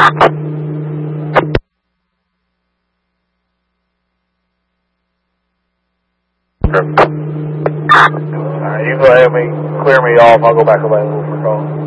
You go ahead and clear me off. I'll go back available for call.